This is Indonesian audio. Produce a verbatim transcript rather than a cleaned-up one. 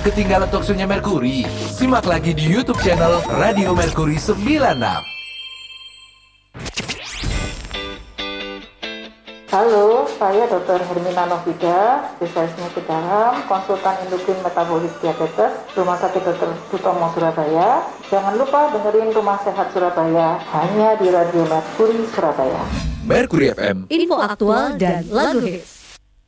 ketinggalan talkshow-nya Mercury? Simak lagi di YouTube channel Radio Mercury sembilan puluh enam. Halo, saya dokter Hermina Novida, spesialis penyakit dalam, konsultan endokrin metabolik diabetes, Rumah Sakit dokter Sutomo Surabaya. Jangan lupa dengerin Rumah Sehat Surabaya, hanya di Radio Mercury Surabaya. Mercury F M, info aktual dan lagu hits.